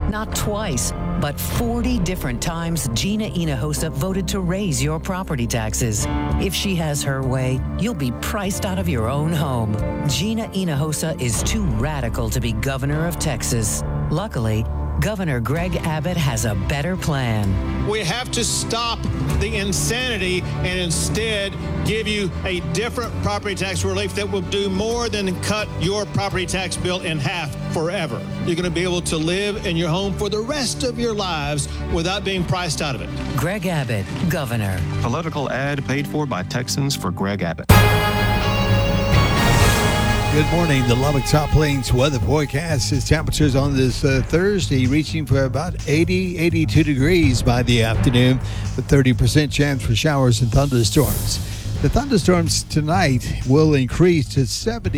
Not twice, but 40 different times Gina Hinojosa voted to raise your property taxes. If she has her way, you'll be priced out of your own home. Gina Hinojosa is too radical to be governor of Texas. Luckily, Governor Greg Abbott has a better plan. We have to stop the insanity and instead give you a different property tax relief that will do more than cut your property tax bill in half forever. You're going to be able to live in your home for the rest of your lives without being priced out of it. Greg Abbott, Governor. Political ad paid for by Texans for Greg Abbott. Good morning. The Lubbock Top Plains weather forecast is temperatures on this Thursday reaching for about 82 degrees by the afternoon, with 30% chance for showers and thunderstorms. The thunderstorms tonight will increase to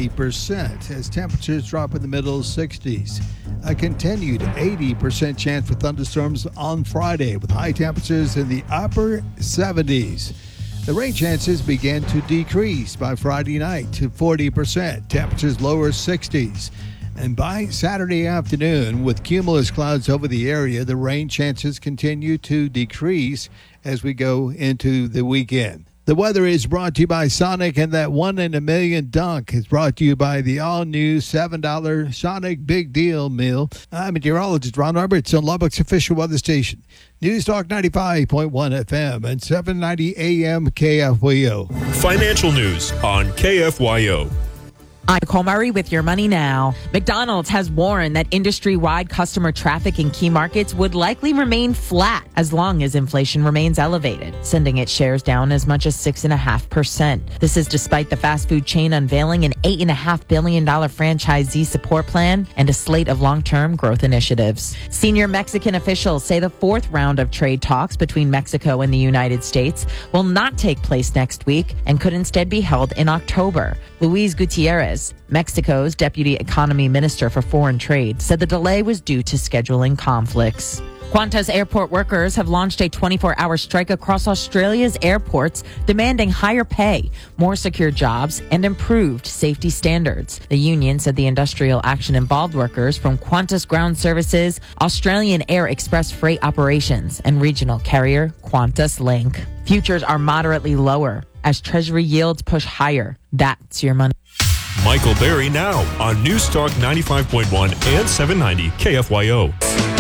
70% as temperatures drop in the middle 60s. A continued 80% chance for thunderstorms on Friday with high temperatures in the upper 70s. The rain chances began to decrease by Friday night to 40%, temperatures lower 60s. And by Saturday afternoon, with cumulus clouds over the area, the rain chances continue to decrease as we go into the weekend. The weather is brought to you by Sonic, and that 1 in a million dunk is brought to you by the all-new $7 Sonic Big Deal Meal. I'm meteorologist Ron Roberts on Lubbock's official weather station, News Talk 95.1 FM and 790 AM KFYO. Financial news on KFYO. I'm Nicole Murray with Your Money Now. McDonald's has warned that industry-wide customer traffic in key markets would likely remain flat as long as inflation remains elevated, sending its shares down as much as 6.5%. This is despite the fast food chain unveiling an $8.5 billion franchisee support plan and a slate of long-term growth initiatives. Senior Mexican officials say the fourth round of trade talks between Mexico and the United States will not take place next week and could instead be held in October. Luis Gutierrez, Mexico's Deputy Economy Minister for Foreign Trade, said the delay was due to scheduling conflicts. Qantas airport workers have launched a 24-hour strike across Australia's airports, demanding higher pay, more secure jobs, and improved safety standards. The union said the industrial action involved workers from Qantas Ground Services, Australian Air Express Freight Operations, and regional carrier Qantas Link. Futures are moderately lower as Treasury yields push higher. That's your money. Michael Berry now on News Talk 95.1 and 790 KFYO.